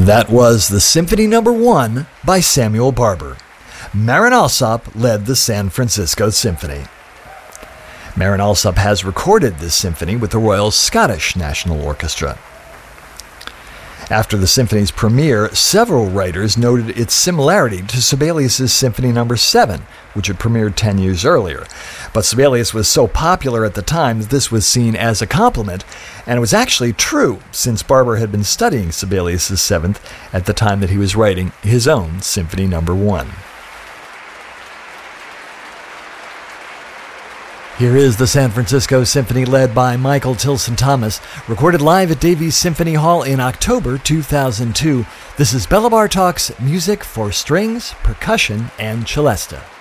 That was the Symphony No. 1 by Samuel Barber. Marin Alsop led the San Francisco Symphony. Marin Alsop has recorded this symphony with the Royal Scottish National Orchestra. After the symphony's premiere, several writers noted its similarity to Sibelius' Symphony No. 7, which had premiered 10 years earlier. But Sibelius was so popular at the time that this was seen as a compliment, and it was actually true, since Barber had been studying Sibelius' 7th at the time that he was writing his own Symphony No. 1. Here is the San Francisco Symphony led by Michael Tilson Thomas, recorded live at Davies Symphony Hall in October 2002. This is Bela Bartok's Music for Strings, Percussion, and Celesta.